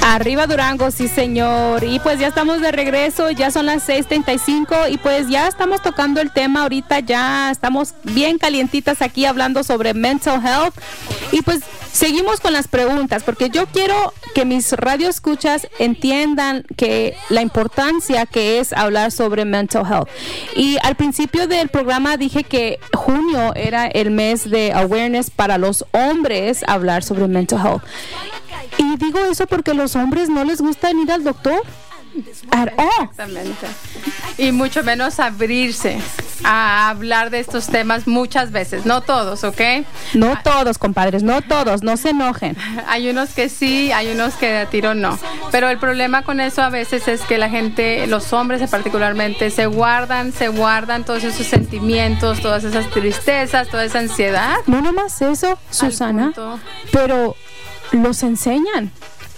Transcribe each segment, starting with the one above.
Arriba Durango, sí señor. Y pues ya estamos de regreso, ya son las 6:35 y pues ya estamos tocando el tema ahorita, ya estamos bien calientitas aquí hablando sobre mental health. Y pues seguimos con las preguntas, porque yo quiero que mis radioescuchas entiendan que la importancia que es hablar sobre mental health. Y al principio del programa dije que junio era el mes de awareness para los hombres hablar sobre mental health. Y digo eso porque a los hombres no les gusta ir al doctor. Exactamente. Y mucho menos abrirse a hablar de estos temas muchas veces. No todos, ¿ok? No todos, compadres, no todos, no se enojen. Hay unos que sí, hay unos que de tiro no. Pero el problema con eso a veces es que la gente, los hombres particularmente, se guardan todos esos sentimientos, todas esas tristezas, toda esa ansiedad. No nomás eso, Susana, pero los enseñan.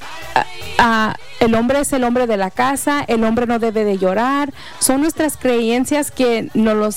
El hombre es el hombre de la casa, el hombre no debe de llorar. Son nuestras creencias que nos los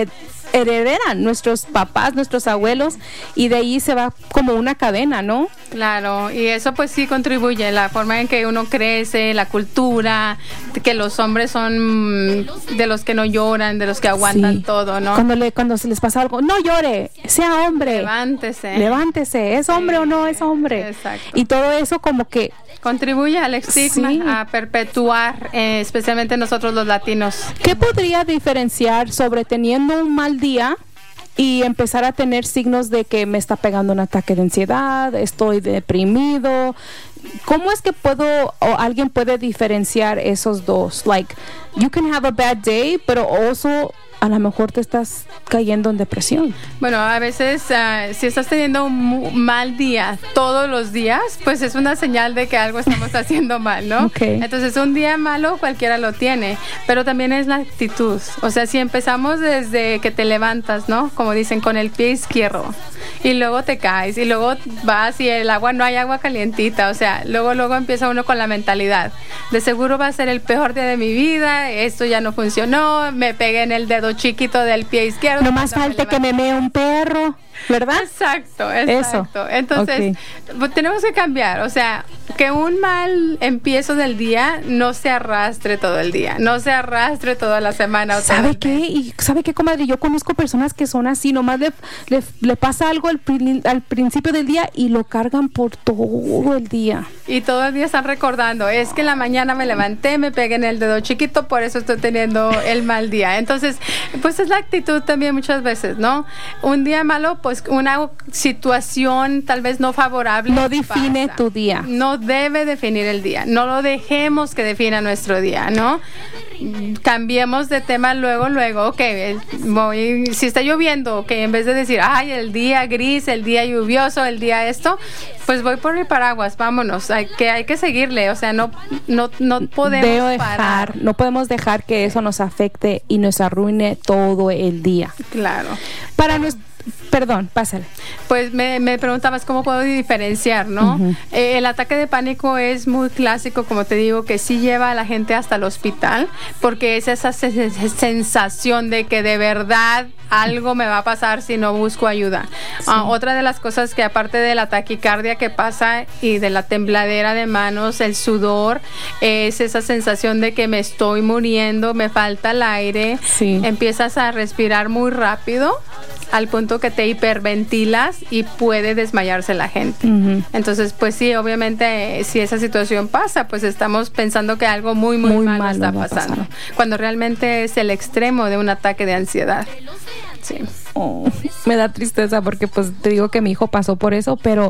heredan nuestros papás, nuestros abuelos, y de ahí se va como una cadena, ¿no? Claro, y eso pues sí contribuye, la forma en que uno crece, la cultura, que los hombres son de los que no lloran, de los que aguantan todo, ¿no? Cuando se les pasa algo, no llore, sea hombre. Levántese, ¿es hombre o no es hombre? Exacto. Y todo eso como que contribuye al estigma, a perpetuar, especialmente nosotros los latinos. ¿Qué podría diferenciar sobre teniendo un mal día y empezar a tener signos de que me está pegando un ataque de ansiedad, estoy deprimido? ¿Cómo es que alguien puede diferenciar esos dos? Like, you can have a bad day, pero also a lo mejor te estás cayendo en depresión. Bueno, a veces si estás teniendo un mal día todos los días, pues es una señal de que algo estamos haciendo mal, ¿no? Okay. Entonces un día malo cualquiera lo tiene, pero también es la actitud. O sea, si empezamos desde que te levantas, ¿no? Como dicen, con el pie izquierdo, y luego te caes, y luego vas y no hay agua calientita, o sea, luego empieza uno con la mentalidad de seguro va a ser el peor día de mi vida, esto ya no funcionó, me pegué en el dedo chiquito del pie izquierdo. No más falta que me mee un perro, ¿verdad? Exacto. Eso. Entonces, tenemos que cambiar, o sea, que un mal empiezo del día no se arrastre todo el día, no se arrastre toda la semana. ¿Sabe qué, comadre? Yo conozco personas que son así, nomás le pasa algo al principio del día y lo cargan por todo el día. Y todo el día están recordando, es que en la mañana me levanté, me pegué en el dedo chiquito, por eso estoy teniendo el mal día. Entonces, pues es la actitud también muchas veces, ¿no? Un día malo, pues una situación tal vez no favorable. No define tu día. No debe definir el día. No lo dejemos que defina nuestro día, ¿no? Cambiemos de tema luego, ok, si está lloviendo, ok, en vez de decir, ay, el día gris, el día lluvioso, el día esto, pues voy por el paraguas, vámonos, hay que seguirle, o sea, no podemos parar. No podemos dejar que eso nos afecte y nos arruine todo el día. Claro. Perdón, pásale. Pues me preguntabas cómo puedo diferenciar, ¿no? Uh-huh. El ataque de pánico es muy clásico, como te digo, que sí lleva a la gente hasta el hospital, porque es esa sensación de que de verdad algo me va a pasar si no busco ayuda. Sí. Otra de las cosas que aparte de la taquicardia que pasa y de la tembladera de manos, el sudor, es esa sensación de que me estoy muriendo, me falta el aire, sí. Empiezas a respirar muy rápido al punto que te hiperventilas y puede desmayarse la gente. Uh-huh. Entonces, pues sí, obviamente, si esa situación pasa, pues estamos pensando que algo muy malo está pasando. Cuando realmente es el extremo de un ataque de ansiedad. Sí. Me da tristeza porque pues te digo que mi hijo pasó por eso, pero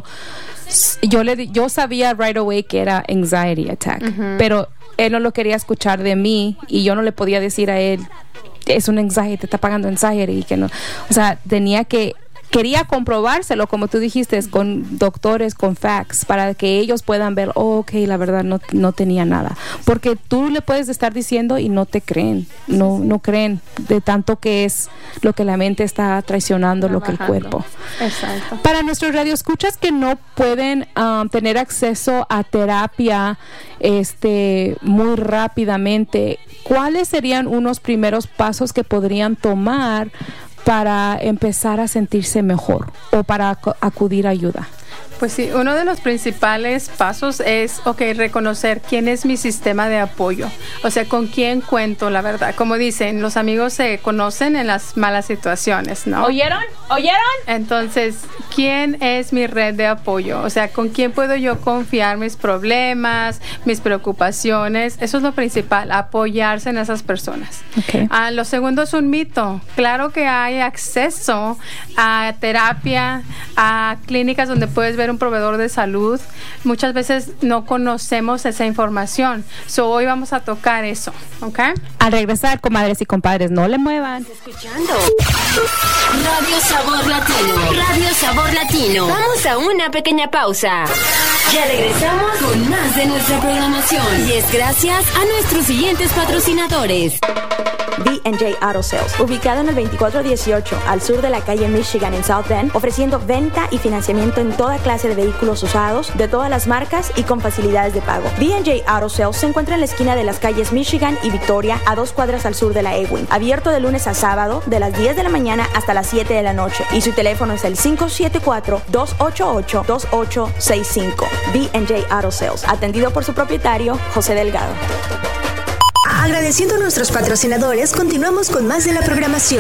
yo sabía right away que era anxiety attack, uh-huh. Pero él no lo quería escuchar de mí y yo no le podía decir a él, es un anxiety, te está pagando anxiety, que no, o sea, quería comprobárselo, como tú dijiste, con doctores, con facts, para que ellos puedan ver, ok, la verdad no tenía nada. Porque tú le puedes estar diciendo y no te creen, no creen de tanto que es lo que la mente está traicionando, lo que el cuerpo. Exacto. Para nuestros radioescuchas que no pueden tener acceso a terapia muy rápidamente, ¿cuáles serían unos primeros pasos que podrían tomar para empezar a sentirse mejor o para acudir a ayuda? Pues sí, uno de los principales pasos es, reconocer quién es mi sistema de apoyo. O sea, con quién cuento, la verdad. Como dicen, los amigos se conocen en las malas situaciones, ¿no? ¿Oyeron? Entonces, ¿quién es mi red de apoyo? O sea, ¿con quién puedo yo confiar mis problemas, mis preocupaciones? Eso es lo principal, apoyarse en esas personas. Okay. Lo segundo es un mito. Claro que hay acceso a terapia, a clínicas donde puedes ver un proveedor de salud. Muchas veces no conocemos esa información. Hoy vamos a tocar eso, ¿ok? Al regresar, comadres y compadres, no le muevan. Escuchando Radio Sabor Latino. Radio Sabor Latino. Vamos a una pequeña pausa. Ya regresamos con más de nuestra programación. Y es gracias a nuestros siguientes patrocinadores. B&J Auto Sales, ubicado en el 2418 al sur de la calle Michigan en South Bend, ofreciendo venta y financiamiento en toda clase de vehículos usados, de todas las marcas y con facilidades de pago. B&J Auto Sales se encuentra en la esquina de las calles Michigan y Victoria, a 2 cuadras al sur de la Ewing, abierto de lunes a sábado, de las 10 de la mañana hasta las 7 de la noche, y su teléfono es el 574-288-2865. B&J Auto Sales, atendido por su propietario, José Delgado. Agradeciendo a nuestros patrocinadores, continuamos con más de la programación.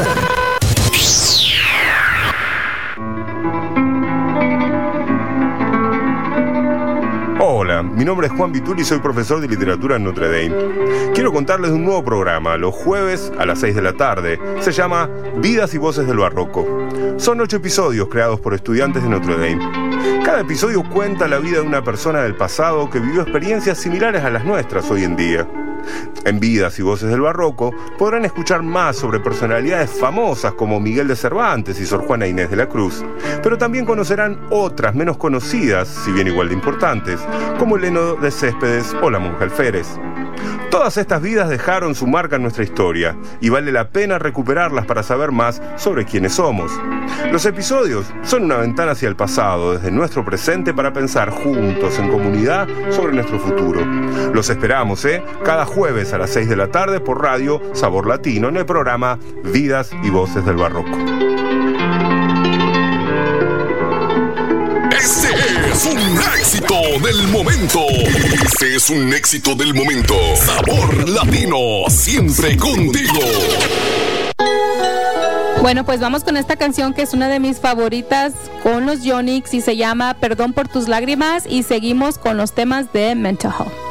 Hola, mi nombre es Juan Vitul y soy profesor de literatura en Notre Dame. Quiero contarles de un nuevo programa, los jueves a las 6 de la tarde. Se llama Vidas y Voces del Barroco. Son 8 episodios creados por estudiantes de Notre Dame. Cada episodio cuenta la vida de una persona del pasado que vivió experiencias similares a las nuestras hoy en día. En Vidas y Voces del Barroco podrán escuchar más sobre personalidades famosas como Miguel de Cervantes y Sor Juana Inés de la Cruz, pero también conocerán otras menos conocidas, si bien igual de importantes, como Eleno de Céspedes o la monja Alférez. Todas estas vidas dejaron su marca en nuestra historia y vale la pena recuperarlas para saber más sobre quiénes somos. Los episodios son una ventana hacia el pasado, desde nuestro presente, para pensar juntos, en comunidad, sobre nuestro futuro. Los esperamos, cada jueves a las 6 de la tarde por Radio Sabor Latino en el programa Vidas y Voces del Barroco. Este es un éxito del momento. Este es un éxito del momento. Sabor Latino, siempre contigo. Bueno, pues vamos con esta canción que es una de mis favoritas con los Yonix y se llama Perdón por tus lágrimas, y seguimos con los temas de Mental Health.